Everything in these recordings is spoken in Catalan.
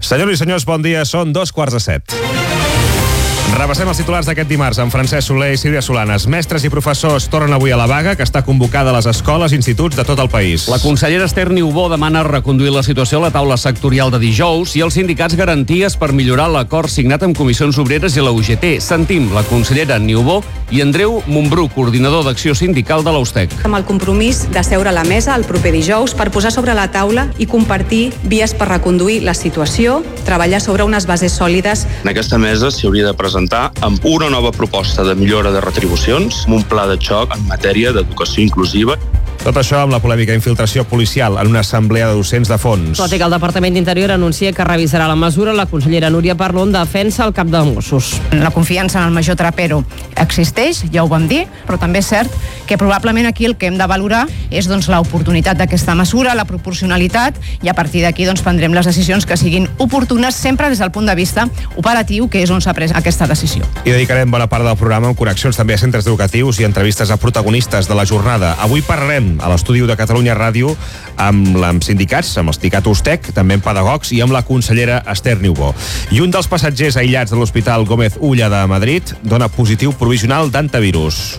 Senyores i senyors, bon dia. Són 2:45. Repassem els titulars d'aquest dimarts amb Francesc Soler i Sílvia Solanes. Mestres i professors tornen avui a la vaga, que està convocada a les escoles i instituts de tot el país. La consellera Esther Niubó demana reconduir la situació a la taula sectorial de dijous i els sindicats garanties per millorar l'acord signat amb Comissions Obreres i la UGT. Sentim la consellera Niubó i Andreu Montbrú, coordinador d'acció sindical de l'Austec. Amb el compromís de seure a la mesa el proper dijous per posar sobre la taula i compartir vies per reconduir la situació, treballar sobre unes bases sòlides. En aquesta mesa s'hi hauria de presentar amb una nova proposta de millora de retribucions, amb un pla de xoc en matèria d'educació inclusiva. Tot això amb la polèmica infiltració policial en una assemblea de docents de fons. Tot i que el Departament d'Interior anuncia que revisarà la mesura, la consellera Núria Parlon defensa el cap de Mossos. La confiança en el major Trapero existeix, ja ho vam dir, però també és cert que probablement aquí el que hem de valorar és l'oportunitat d'aquesta mesura, la proporcionalitat, i a partir d'aquí prendrem les decisions que siguin oportunes sempre des del punt de vista operatiu, que és on s'ha pres aquesta decisió. I dedicarem bona part del programa amb connexions també a centres educatius i entrevistes a protagonistes de la jornada. Avui parlarem a l'estudi de Catalunya Ràdio amb sindicats, amb el sindicat Ustec, també amb pedagogs i amb la consellera Esther Niubó. I un dels passatgers aïllats de l'Hospital Gómez Ulla de Madrid dona positiu provisional d'antivirus.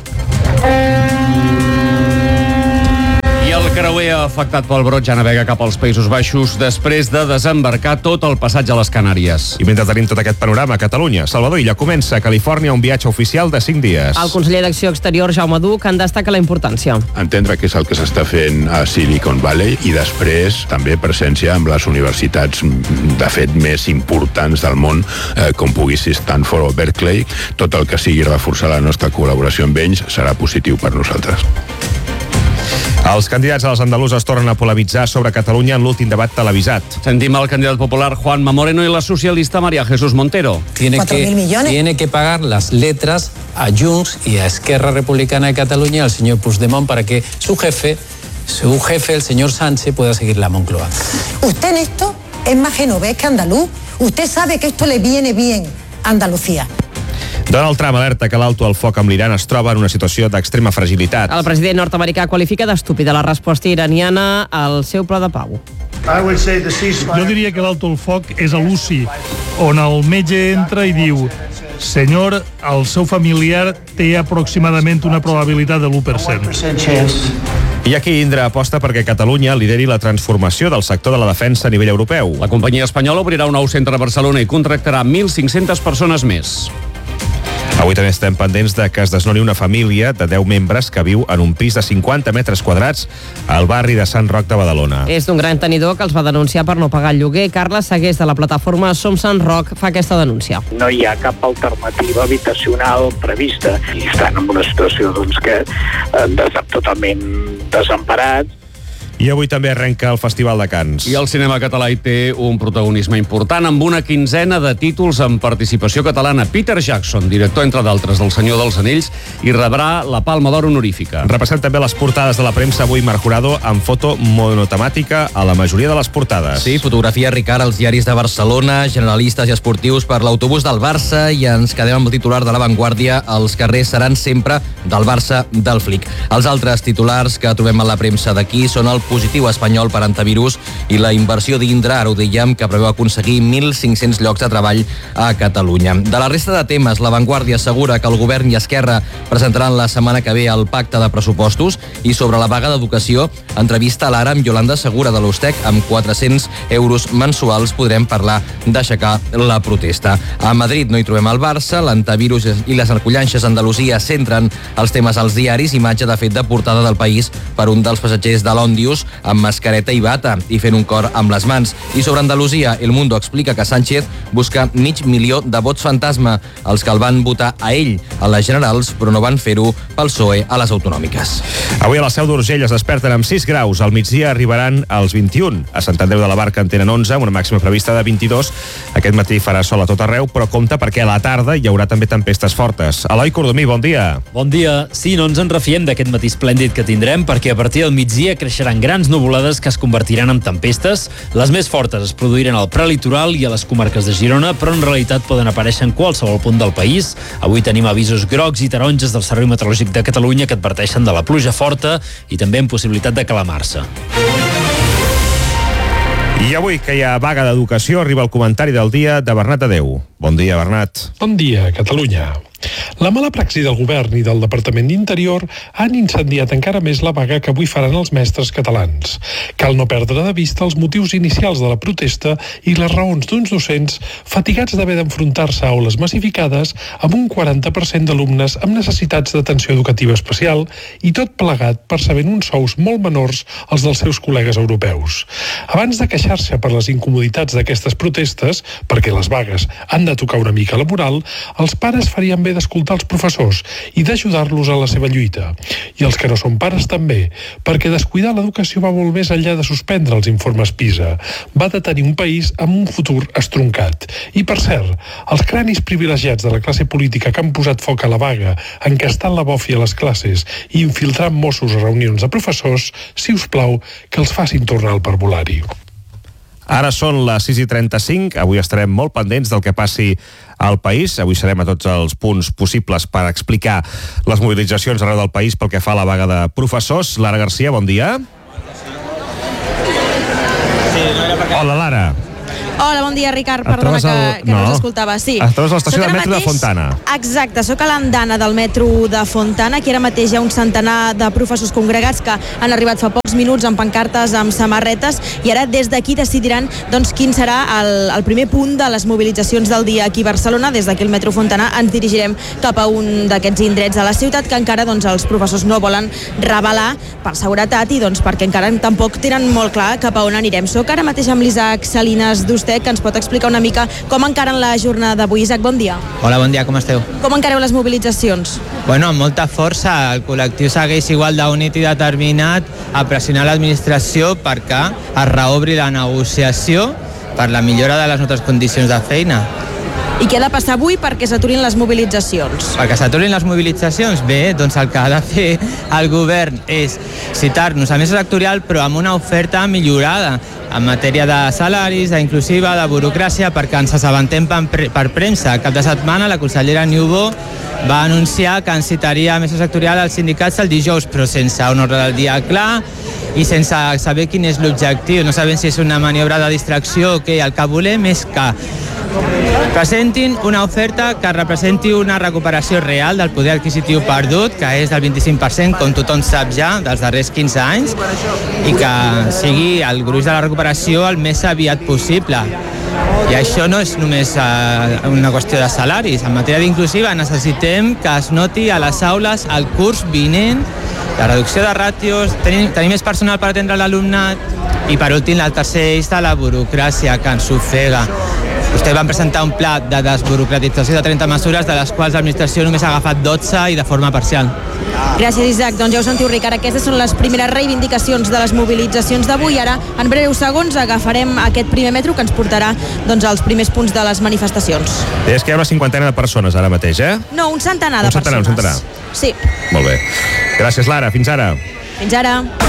I el creuer afectat pel brot ja navega cap als Països Baixos després de desembarcar tot el passatge a les Canàries. I mentre tenim tot aquest panorama a Catalunya, Salvador Illa comença a Califòrnia un viatge oficial de 5 dies. El conseller d'Acció Exterior, Jaume Duch, en destaca la importància. Entendre què és el que s'està fent a Silicon Valley i després també presència amb les universitats de fet més importants del món, com pugui ser Stanford o Berkeley. Tot el que sigui reforçar la nostra col·laboració amb ells serà positiu per nosaltres. Els candidats a les andaluses tornen a polemitzar sobre Catalunya en l'últim debat televisat. Sentim el candidat popular Juanma Moreno y la socialista María Jesús Montero. Tiene que pagar las letras a Junts y a Esquerra Republicana de Cataluña, al señor Puigdemont, para que su jefe, el señor Sánchez, pueda seguir la Moncloa. Usted en esto es más genovés que andaluz. Usted sabe que esto le viene bien a Andalucía. Donald Trump alerta que l'alto al foc amb l'Iran es troba en una situació d'extrema fragilitat. El president nord-americà qualifica d'estúpida la resposta iraniana al seu pla de pau. Jo diria que l'alto al foc és a l'UCI, on el metge entra i diu: senyor, el seu familiar té aproximadament una probabilitat de l'1%. I aquí Indra aposta perquè Catalunya lideri la transformació del sector de la defensa a nivell europeu. La companyia espanyola obrirà un nou centre a Barcelona i contractarà 1.500 persones més. Avui també estem pendents de que es desnoni una família de 10 membres que viu en un pis de 50 metres quadrats al barri de Sant Roc de Badalona. És d'un gran tenidor que els va denunciar per no pagar el lloguer. Carles Segués, de la plataforma Som Sant Roc, fa aquesta denúncia. No hi ha cap alternativa habitacional prevista i estan en una situació que totalment desemparats. I avui també arrenca el Festival de Cants. I el cinema català hi té un protagonisme important amb una quinzena de títols amb participació catalana. Peter Jackson, director, entre d'altres, del Senyor dels Anells, i rebrà la Palma d'Or honorífica. Repassem també les portades de la premsa avui, Marc Jurado, amb foto monotemàtica a la majoria de les portades. Sí, fotografia Ricard als diaris de Barcelona, generalistes i esportius per l'autobús del Barça, i ens quedem amb el titular de La Vanguardia: els carrers seran sempre del Barça del Flic. Els altres titulars que trobem a la premsa d'aquí són el positiu espanyol per antivirus i la inversió d'Indra, ara ho dèiem, que preveu aconseguir 1.500 llocs de treball a Catalunya. De la resta de temes, La Vanguardia assegura que el govern i Esquerra presentaran la setmana que ve el pacte de pressupostos, i sobre la vaga d'educació, entrevista a l'Ara amb Yolanda Segura de l'Ustec. Amb 400 euros mensuals podrem parlar d'aixecar la protesta. A Madrid no hi trobem el Barça, l'antivirus i les narcollanxes a Andalusia centren els temes als diaris, imatge de fet de portada del País per un dels passatgers de l'Òndius amb mascareta i bata i fent un cor amb les mans. I sobre Andalusia, El Mundo explica que Sánchez busca 500.000 de vots fantasma, els que el van votar a ell a les generals, però no van fer-ho pel PSOE a les autonòmiques. Avui a la Seu d'Urgell es desperten amb 6 graus. Al migdia arribaran als 21. A Sant Andreu de la Barca en tenen 11, amb una màxima prevista de 22. Aquest matí farà sol a tot arreu, però compte perquè a la tarda hi haurà també tempestes fortes. Eloi Cordomí, bon dia. Bon dia. Sí, no ens en refiem d'aquest matí esplèndid que tindrem, perquè a partir del migdia creixeran grans nuvolades que es convertiran en tempestes. Les més fortes es produiran al prelitoral i a les comarques de Girona, però en realitat poden aparèixer en qualsevol punt del país. Avui tenim avisos grocs i taronges del Servei Meteorològic de Catalunya que adverteixen de la pluja forta i també amb possibilitat de calamar-se. I avui, que hi ha vaga d'educació, arriba el comentari del dia de Bernat Adeu. Bon dia, Bernat. Bon dia, Catalunya. La mala praxi del govern i del Departament d'Interior han incendiat encara més la vaga que avui faran els mestres catalans. Cal no perdre de vista els motius inicials de la protesta i les raons d'uns docents fatigats d'haver d'enfrontar-se a aules massificades amb un 40% d'alumnes amb necessitats d'atenció educativa especial i tot plegat percebent uns sous molt menors als dels seus col·legues europeus. Abans de queixar-se per les incomoditats d'aquestes protestes, perquè les vagues han de tocar una mica la moral, els pares farien bé d'escoltar els professors i d'ajudar-los a la seva lluita. I els que no són pares també, perquè descuidar l'educació va molt més enllà de suspendre els informes PISA. Va de tenir un país amb un futur estroncat. I per cert, els cranis privilegiats de la classe política que han posat foc a la vaga, encastant la bòfia a les classes i infiltrant Mossos a reunions de professors, si us plau, que els facin tornar al parvulari. Ara són les 6:35, avui estarem molt pendents del que passi al país. Avui serem a tots els punts possibles per explicar les mobilitzacions arreu del país pel que fa a la vaga de professors. Lara Garcia, bon dia. Hola, Lara. Hola, bon dia, Ricard. Perdona que no us escoltava. Sí. Et trobes a l'estació del metro de Fontana. Exacte, sóc a l'andana del metro de Fontana. Aquí ara mateix hi ha un centenar de professors congregats que han arribat fa pocs minuts amb pancartes, amb samarretes, i ara des d'aquí decidiran quin serà el primer punt de les mobilitzacions del dia aquí a Barcelona. Des d'aquí al metro Fontana ens dirigirem cap a un d'aquests indrets de la ciutat que encara els professors no volen revelar per seguretat i perquè encara tampoc tenen molt clar cap a on anirem. Soc ara mateix amb l'Isaac Salines d'Ustec, que ens pot explicar una mica com encaren la jornada d'avui. Isaac, bon dia. Hola, bon dia, com esteu? Com encareu les mobilitzacions? Bueno, amb molta força. El col·lectiu segueix igual d'unit i determinat a pressionar l'administració perquè es reobri la negociació per la millora de les nostres condicions de feina. I què ha de passar avui perquè s'aturin les mobilitzacions? Perquè s'aturin les mobilitzacions? Bé, doncs el que ha de fer el govern és citar-nos a mesa sectorial però amb una oferta millorada en matèria de salaris, d'inclusiva, de burocràcia, perquè ens assabentem per premsa. Cap de setmana la consellera Niubó va anunciar que ens citaria a mesa sectorial als sindicats el dijous, però sense un ordre del dia clar i sense saber quin és l'objectiu. No sabem si és una maniobra de distracció o què. El que volem és que presentin una oferta que representi una recuperació real del poder adquisitiu perdut, que és del 25%, com tothom sap ja, dels darrers 15 anys, i que sigui el gruix de la recuperació el més aviat possible. I això no és només una qüestió de salaris. En matèria d'inclusiva necessitem que es noti a les aules el curs vinent la reducció de ràtios, tenir més personal per atendre l'alumnat i, per últim, el tercer eix de la burocràcia, que ens ofega. Vostès van presentar un pla de desburocratització de 30 mesures, de les quals l'administració només ha agafat 12 i de forma parcial. Gràcies, Isaac. Doncs ja ho sentiu, Ricard. Aquestes són les primeres reivindicacions de les mobilitzacions d'avui. Ara, en breus segons, agafarem aquest primer metro que ens portarà als primers punts de les manifestacions. És que hi ha una cinquantena de persones ara mateix, eh? No, un centenar de persones. Un centenar. Sí. Molt bé. Gràcies, Lara. Fins ara. Fins ara.